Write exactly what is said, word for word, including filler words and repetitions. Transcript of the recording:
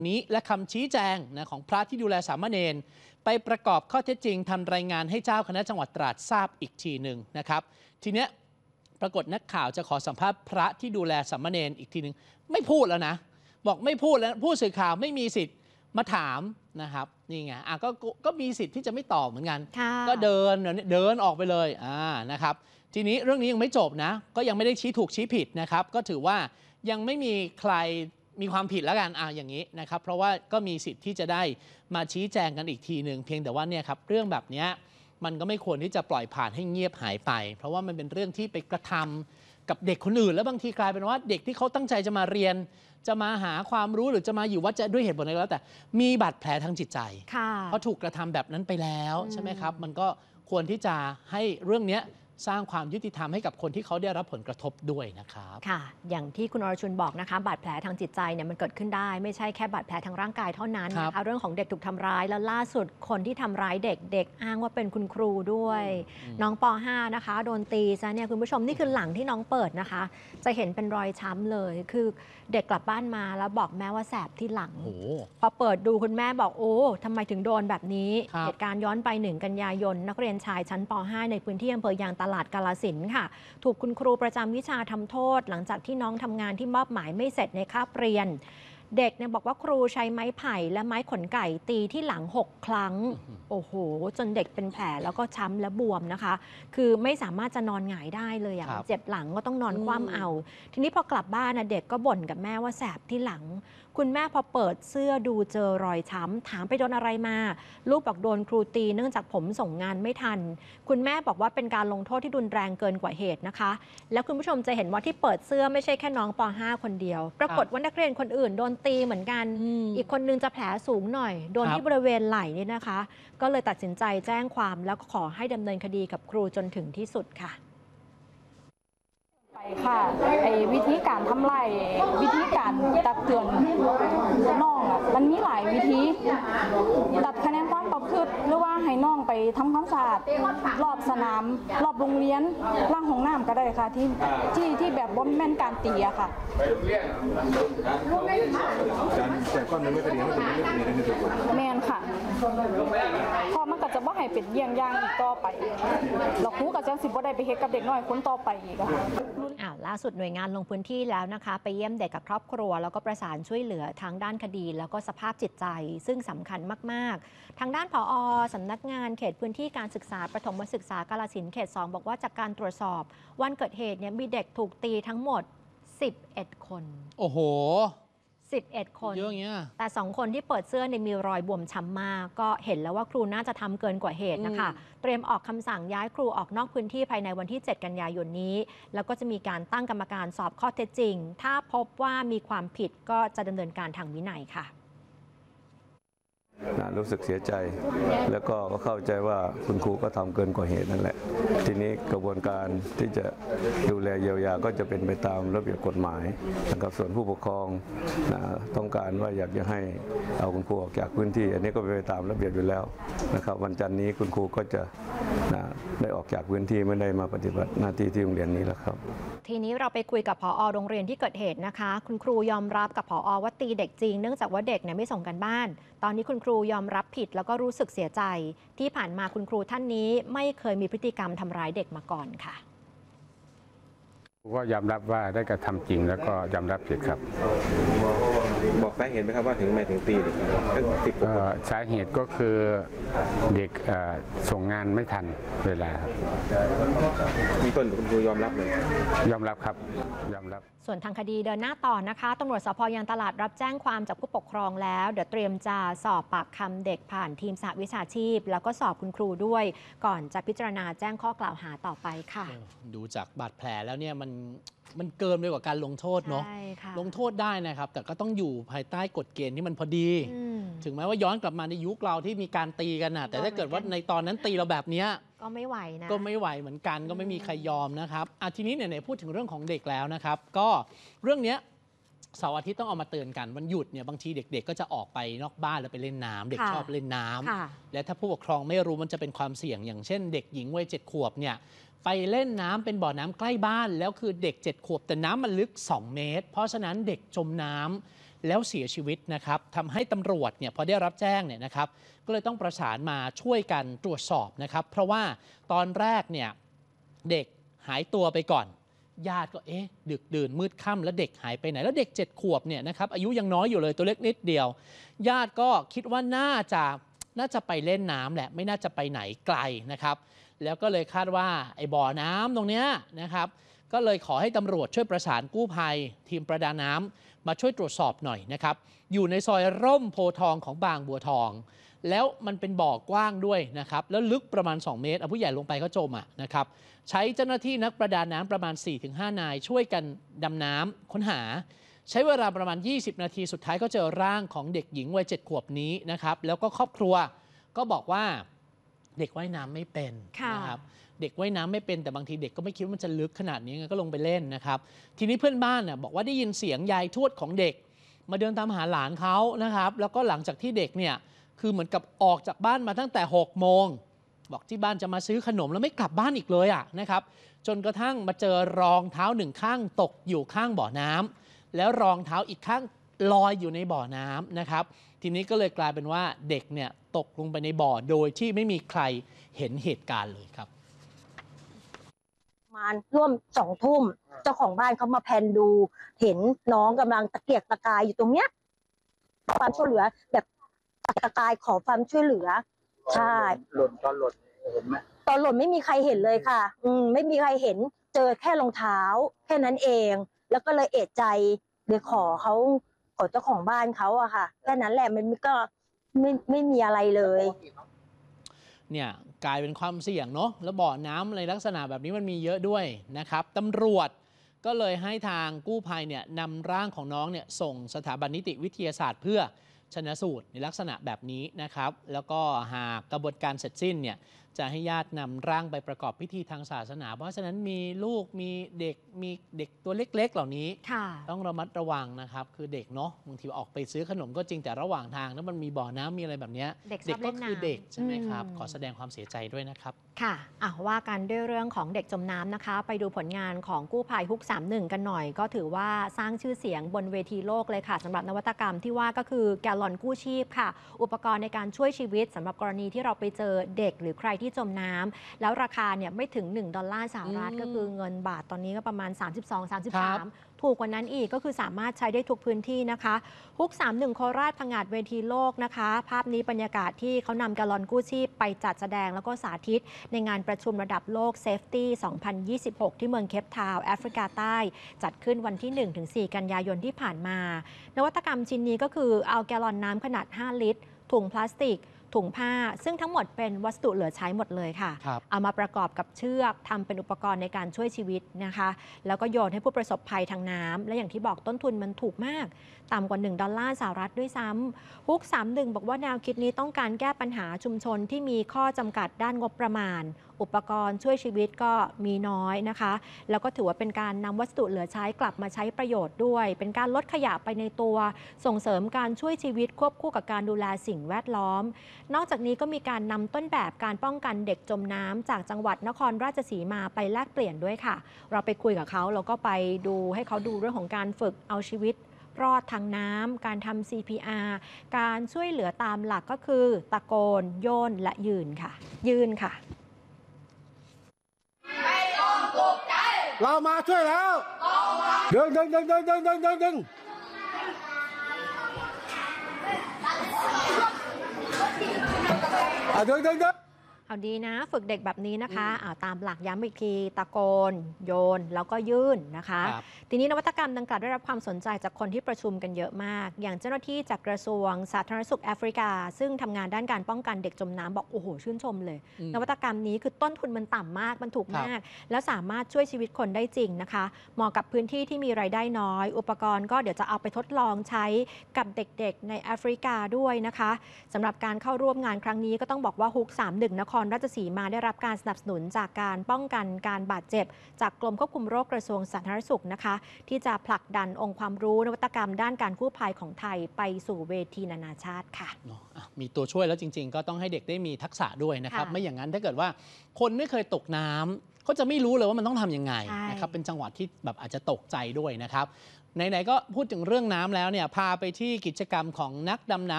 นี้และคำชี้แจงนะของพระที่ดูแลสามเณรไปประกอบข้อเท็จจริงทำรายงานให้เจ้าคณะจังหวัดตราดทราบอีกทีหนึ่งนะครับทีเนี้ยปรากฏนักข่าวจะขอสัมภาษณ์พระที่ดูแลสามเณรอีกทีหนึ่งไม่พูดแล้วนะบอกไม่พูดแล้วผู้สื่อข่าวไม่มีสิทธิ์มาถามนะครับนี่ไงอ่ะก็ก็มีสิทธิ์ที่จะไม่ตอบเหมือนกันก็เดินเดินออกไปเลยอ่านะครับทีนี้เรื่องนี้ยังไม่จบนะก็ยังไม่ได้ชี้ถูกชี้ผิดนะครับก็ถือว่ายังไม่มีใครมีความผิดแล้วกันอ่าอย่างนี้นะครับเพราะว่าก็มีสิทธิ์ที่จะได้มาชี้แจงกันอีกทีหนึ่งเพียงแต่ว่าเนี่ยครับเรื่องแบบนี้มันก็ไม่ควรที่จะปล่อยผ่านให้เงียบหายไปเพราะว่ามันเป็นเรื่องที่ไปกระทำกับเด็กคนอื่นแล้วบางทีกลายเป็นว่าเด็กที่เขาตั้งใจจะมาเรียนจะมาหาความรู้หรือจะมาอยู่วัดจะด้วยเหตุผลอะไรแล้วแต่มีบาดแผลทางจิตใจเพราะถูกกระทำแบบนั้นไปแล้วใช่ไหมครับมันก็ควรที่จะให้เรื่องนี้สร้างความยุติธรรมให้กับคนที่เขาได้รับผลกระทบด้วยนะครับค่ะอย่างที่คุณอรชุนบอกนะคะบาดแผลทางจิตใจเนี่ยมันเกิดขึ้นได้ไม่ใช่แค่บาดแผลทางร่างกายเท่านั้นนะคะเรื่องของเด็กถูกทำร้ายแล้วล่าสุดคนที่ทำร้ายเด็กเด็กอ้างว่าเป็นคุณครูด้วยน้องป .ห้า นะคะโดนตีซะเนี่ยคุณผู้ชมนี่คือหลังที่น้องเปิดนะคะจะเห็นเป็นรอยช้ำเลยคือเด็กกลับบ้านมาแล้วบอกแม่ว่าแสบที่หลังพอเปิดดูคุณแม่บอกโอ้ทำไมถึงโดนแบบนี้เหตุการณ์ย้อนไปหนึ่งกันยายนนักเรียนชายชั้นป .ห้า ในพื้นที่อำเภอยางตลาดกาฬสินธุ์ค่ะถูกคุณครูประจำวิชาทำโทษหลังจากที่น้องทำงานที่มอบหมายไม่เสร็จในคาบเรียนเด็กเนี่ยบอกว่าครูใช้ไม้ไผ่และไม้ขนไก่ตีที่หลังหกครั้งโอ้โหจนเด็กเป็นแผลแล้วก็ช้ำและบวมนะคะคือไม่สามารถจะนอนหงายได้เลยอ่ะเจ็บหลังก็ต้องนอนคว่ำเอาทีนี้พอกลับบ้านนะเด็กก็บ่นกับแม่ว่าแสบที่หลังคุณแม่พอเปิดเสื้อดูเจอรอยช้ำถามไปโดนอะไรมาลูกบอกโดนครูตีเนื่องจากผมส่งงานไม่ทันคุณแม่บอกว่าเป็นการลงโทษที่รุนแรงเกินกว่าเหตุนะคะแล้วคุณผู้ชมจะเห็นว่าที่เปิดเสื้อไม่ใช่แค่น้องป .ห้า คนเดียวปรากฏว่านักเรียนคนอื่นโดนตีเหมือนกันอีกคนนึงจะแผลสูงหน่อยโดนที่บริเวณไหล่นี่นะคะก็เลยตัดสินใจแจ้งความแล้วก็ขอให้ดำเนินคดีกับครูจนถึงที่สุดค่ะค่ะไอ้วิธีการทำลายวิธีการตักเตือนน้องอ่ะมันมีหลายวิธีตัดคะแนนความประพฤติหรือว่าให้น้องไปทำความสะอาดรอบสนามรอบโรงเรียนล่างห้องน้ำก็ได้ค่ะที่ที่ที่แบบบ่แม่นการตีอะค่ะแต่ก้อนนั้นไม่เป็นอย่างนั้นไม่เป็นอย่างนั้นไม่เป็นอย่างนั้นแมนค่ะพอมันก็จะบ่ให้เป็นเยี่ยงอย่างอีกต่อไปเราครูกับจังสิบ่ได้ไปเฮ็ดกับเด็กน้อยคนต่อไปอีกอะค่ะอ่าล่าสุดหน่วยงานลงพื้นที่แล้วนะคะไปเยี่ยมเด็กกับครอบครัวแล้วก็ประสานช่วยเหลือทางด้านคดีแล้วก็สภาพจิตใจซึ่งสำคัญมากๆทางด้านผอ.สำนักงานเขตพื้นที่การศึกษาประถมศึกษากาฬสินธุ์เขตสองบอกว่าจากการตรวจสอบวันเกิดเหตุเนี่ยมีเด็กถูกตีทั้งหมดสิบเอ็ดคนโอ้โหสิบเอ็ดคนเยอะอย่างเงี้ยแต่สองคนที่เปิดเสื้อในมีรอยบวมช้ำมากก็เห็นแล้วว่าครูน่าจะทำเกินกว่าเหตุนะคะเตรียมออกคำสั่งย้ายครูออกนอกพื้นที่ภายในวันที่เจ็ดกันยายนนี้แล้วก็จะมีการตั้งกรรมการสอบข้อเท็จจริงถ้าพบว่ามีความผิดก็จะดำเนินการทางวินัยค่ะรู้สึกเสียใจแล้วก็เข้าใจว่าคุณครูก็ทำเกินกว่าเหตุนั่นแหละทีนี้กระบวนการที่จะดูแลเยียวยาก็จะเป็นไปตามระเบียบกฎหมายนะครับส่วนผู้ปกครองนะต้องการว่าอยากจะให้เอาคุณครูออกจากพื้นที่อันนี้ก็เป็นไปตามระเบียบอยู่แล้วนะครับวันจันทร์นี้คุณครูก็จะนะได้ออกจากพื้นที่ไม่ได้มาปฏิบัติหน้าที่ที่โรงเรียนนี้แล้วครับทีนี้เราไปคุยกับผอ.โรงเรียนที่เกิดเหตุนะคะคุณครูยอมรับกับผอ.ว่าตีเด็กจริงเนื่องจากว่าเด็กเนี่ยไม่ส่งกันบ้านตอนนี้คุณครูยอมรับผิดแล้วก็รู้สึกเสียใจที่ผ่านมาคุณครูท่านนี้ไม่เคยมีพฤติกรรมทำร้ายเด็กมาก่อนค่ะก็ยอมรับว่าได้กระทำจริงแล้วก็ยอมรับผิดครับบอกสาเหตุไหมครับว่าถึงไม่ถึงตีเด็กตั้งสิบสาเหตุก็คือเด็กส่งงานไม่ทันเวลาครับมีต้นคุณครูยอมรับเลยยอมรับครับยอมรับส่วนทางคดีเดินหน้าต่อนะคะตำรวจสภ.ยางตลาดรับแจ้งความจากผู้ปกครองแล้วเดี๋ยวเตรียมจะสอบปากคำเด็กผ่านทีมสหวิชาชีพแล้วก็สอบคุณครูด้วยก่อนจะพิจารณาแจ้งข้อกล่าวหาต่อไปค่ะดูจากบาดแผลแล้วเนี่ยมันมันเกินไปกว่าการลงโทษเนาะลงโทษได้นะครับแต่ก็ต้องอยู่ภายใต้กฎเกณฑ์ที่มันพอดีถึงแม้ว่าย้อนกลับมาในยุคเราที่มีการตีกันนะแต่ถ้าเกิดว่าในตอนนั้นตีเราแบบนี้ก็ไม่ไหวนะก็ไม่ไหวเหมือนกันก็ไม่มีใครยอมนะครับอ่ะทีนี้เนี่ยพูดถึงเรื่องของเด็กแล้วนะครับก็เรื่องนี้เสาร์อาทิตย์ต้องเอามาเตือนกันวันหยุดเนี่ยบางทีเด็กๆก็จะออกไปนอกบ้านแล้วไปเล่นน้ำเด็กชอบเล่นน้ำและถ้าผู้ปกครองไม่รู้มันจะเป็นความเสี่ยงอย่างเช่นเด็กหญิงวัยเจ็ดขวบเนี่ยไปเล่นน้ำเป็นบ่อน้ำใกล้บ้านแล้วคือเด็กเจ็ดขวบแต่น้ำมันลึกสองเมตรเพราะฉะนั้นเด็กจมน้ำแล้วเสียชีวิตนะครับทำให้ตำรวจเนี่ยพอได้รับแจ้งเนี่ยนะครับก็เลยต้องประสานมาช่วยกันตรวจสอบนะครับเพราะว่าตอนแรกเนี่ยเด็กหายตัวไปก่อนญาติก็เอ๊ะดึกดื่นมืดค่ำแล้วเด็กหายไปไหนแล้วเด็กเจ็ดขวบเนี่ยนะครับอายุยังน้อยอยู่เลยตัวเล็กนิดเดียวญาติก็คิดว่าน่าจะน่าจะไปเล่นน้ำแหละไม่น่าจะไปไหนไกลนะครับแล้วก็เลยคาดว่าไอ้บ่อน้ำตรงเนี้ยนะครับก็เลยขอให้ตำรวจช่วยประสานกู้ภัยทีมประดาน้ำมาช่วยตรวจสอบหน่อยนะครับอยู่ในซอยร่มโพทองของบางบัวทองแล้วมันเป็นบ่อกว้างด้วยนะครับแล้วลึกประมาณสองเมตรเอาผู้ใหญ่ลงไปก็จมอ่ะนะครับใช้เจ้าหน้าที่นักประดาน้ำประมาณ สี่ถึงห้า นายช่วยกันดำน้ำค้นหาใช้เวลาประมาณยี่สิบนาทีสุดท้ายก็เจอร่างของเด็กหญิงวัยเจ็ดขวบนี้นะครับแล้วก็ครอบครัวก็บอกว่าเด็กว่ายน้ำไม่เป็นนะครับเด็กว่ายน้ำไม่เป็นแต่บางทีเด็กก็ไม่คิดว่ามันจะลึกขนาดนี้ก็ลงไปเล่นนะครับทีนี้เพื่อนบ้านน่ะบอกว่าได้ยินเสียงยายทวดของเด็กมาเดินตามหาหลานเขานะครับแล้วก็หลังจากที่เด็กเนี่ยคือเหมือนกับออกจากบ้านมาตั้งแต่หกโมงบอกที่บ้านจะมาซื้อขนมแล้วไม่กลับบ้านอีกเลยอ่ะนะครับจนกระทั่งมาเจอรองเท้าหนึ่งข้างตกอยู่ข้างบ่อน้ำแล้วรองเท้าอีกข้างลอยอยู่ในบ่อน้ำนะครับทีนี้ก็เลยกลายเป็นว่าเด็กเนี่ยตกลงไปในบ่อโดยที่ไม่มีใครเห็นเหตุการณ์เลยครับประมาณร่วมสองทุ่มเจ้าของบ้านเขามาแพนดูเห็นน้องกำลังตะเกียกตะกายอยู่ตรงเนี้ยความช่วยเหลือแบบตะเกียกตะกายขอความช่วยเหลือใช่หล่นตอนหล่นเห็นไหมตอนหล่นไม่มีใครเห็นเลยค่ะอืมไม่มีใครเห็นเจอแค่รองเท้าแค่นั้นเองแล้วก็เลยเอะใจเลยขอเขาขอเจ้าของบ้านเขาอะค่ะแค่นั้นแหละมันก็ไม่ไม่มีอะไรเลยเนี่ยกลายเป็นความเสี่ยงเนาะแล้วบ่อน้ำในลักษณะแบบนี้มันมีเยอะด้วยนะครับตำรวจก็เลยให้ทางกู้ภัยเนี่ยนำร่างของน้องเนี่ยส่งสถาบันนิติวิทยาศาสตร์เพื่อชนะสูตรในลักษณะแบบนี้นะครับแล้วก็หากกระบวนการเสร็จสิ้นเนี่ยจะให้ญาตินำร่างไปประกอบพิธีทางศาสนาเพราะฉะนั้นมีลูกมีเด็กมีเด็กตัวเล็กๆเหล่านี้ต้องระมัดระวังนะครับคือเด็กเนาะบางทีออกไปซื้อขนมก็จริงแต่ระหว่างทางแล้วมันมีบ่อน้ำมีอะไรแบบนี้เด็กก็คือเด็กใช่ไหมครับขอแสดงความเสียใจด้วยนะครับค่ะอ่ะว่ากันด้วยเรื่องของเด็กจมน้ำนะคะไปดูผลงานของกู้ภัยฮุกสามหนึ่งกันหน่อยก็ถือว่าสร้างชื่อเสียงบนเวทีโลกเลยค่ะสำหรับนวัตกรรมที่ว่าก็คือแกลลอนกู้ชีพค่ะอุปกรณ์ในการช่วยชีวิตสำหรับกรณีที่เราไปเจอเด็กหรือใครที่จมน้ำแล้วราคาเนี่ยไม่ถึงหนึ่งดอลลาร์สหรัฐก็คือเงินบาทตอนนี้ก็ประมาณ สามสิบสอง สามสิบสาม ถูกกว่านั้นอีกก็คือสามารถใช้ได้ทุกพื้นที่นะคะฮุกสามหนึ่งโคราชผงาดเวทีโลกนะคะภาพนี้บรรยากาศที่เขานำแกลลอนกู้ชีพไปจัดแสดงแล้วก็สาธิตในงานประชุมระดับโลก Safety สองพันยี่สิบหก ที่เมืองเคปทาวน์แอฟริกาใต้จัดขึ้นวันที่ หนึ่งถึงสี่ กันยายนที่ผ่านมานวัตกรรมชิ้นนี้ก็คือเอาแกลลอนน้ำขนาดห้าลิตรถุงพลาสติกถุงผ้าซึ่งทั้งหมดเป็นวัสดุเหลือใช้หมดเลยค่ะเอามาประกอบกับเชือกทำเป็นอุปกรณ์ในการช่วยชีวิตนะคะแล้วก็โยนให้ผู้ประสบภัยทางน้ำและอย่างที่บอกต้นทุนมันถูกมากต่ำกว่าหนึ่งดอลลาร์สหรัฐด้วยซ้ำฮุกสามสิบเอ็ดบอกว่าแนวคิดนี้ต้องการแก้ปัญหาชุมชนที่มีข้อจำกัดด้านงบประมาณอุปกรณ์ช่วยชีวิตก็มีน้อยนะคะแล้วก็ถือว่าเป็นการนำวัสดุเหลือใช้กลับมาใช้ประโยชน์ด้วยเป็นการลดขยะไปในตัวส่งเสริมการช่วยชีวิตควบคู่กับการดูแลสิ่งแวดล้อมนอกจากนี้ก็มีการนำต้นแบบการป้องกันเด็กจมน้ำจากจังหวัดนครราชสีมาไปแลกเปลี่ยนด้วยค่ะเราไปคุยกับเขาแล้วก็ไปดูให้เขาดูเรื่องของการฝึกเอาชีวิตรอดทางน้ำการทำ ซี พี อาร์ การช่วยเหลือตามหลักก็คือตะโกนโยนและยืนค่ะยืนค่ะเรามาช่วยแล้วดึงดึงดึงดึงดึงดึงดึงดึงอ่ะดึงดึงดึงเอาดีนะฝึกเด็กแบบนี้นะคะาตามหลักย้ำอีกทีตะโกนโยนแล้วก็ยื่นนะคะทีนี้นวัตกรรมดังกล่าวได้รับความสนใจจากคนที่ประชุมกันเยอะมากอย่างเจ้าหน้าที่จากกระทรวงสาธารณสุขแอฟริกาซึ่งทำงานด้านการป้องกันเด็กจมน้ำบอกโอ้โหชื่นชมเลยนวัตกรรมนี้คือต้นทุนมันต่ำมากมันถูกมากแล้วสามารถช่วยชีวิตคนได้จริงนะคะเหมาะกับพื้นที่ที่มีรายได้น้อยอุปกรณ์ก็เดี๋ยวจะเอาไปทดลองใช้กับเด็กๆในแอฟริกาด้วยนะคะสำหรับการเข้าร่วมงานครั้งนี้ก็ต้องบอกว่าฮุกสามสิบเอ็ดนครราชสีมาได้รับการสนับสนุนจากการป้องกันการบาดเจ็บจากกรมควบคุมโรคกระทรวงสาธารณสุขนะคะที่จะผลักดันองค์ความรู้นวัตกรรมด้านการกู้ภัยของไทยไปสู่เวทีนานาชาติค่ะมีตัวช่วยแล้วจริงๆก็ต้องให้เด็กได้มีทักษะด้วยนะครับไม่อย่างนั้นถ้าเกิดว่าคนไม่เคยตกน้ำเขาจะไม่รู้เลยว่ามันต้องทำยังไงนะครับเป็นจังหวะที่แบบอาจจะตกใจด้วยนะครับไหนๆก็พูดถึงเรื่องน้ำแล้วเนี่ยพาไปที่กิจกรรมของนักดำน้ำ